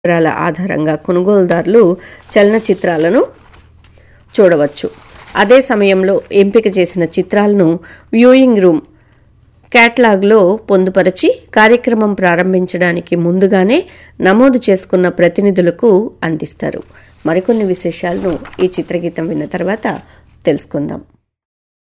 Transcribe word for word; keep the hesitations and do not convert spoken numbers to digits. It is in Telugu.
వివరాల ఆధారంగా కొనుగోలుదారులు చలనచిత్రాలను చూడవచ్చు. అదే సమయంలో ఎంపిక చేసిన చిత్రాలను వ్యూయింగ్ రూమ్ క్యాటలాగ్లో పొందుపరిచి కార్యక్రమం ప్రారంభించడానికి ముందుగానే నమోదు చేసుకున్న ప్రతినిధులకు అందిస్తారు. మరికొన్ని విశేషాలను ఈ చిత్రగీతం విన్న తర్వాత తెలుసుకుందాం.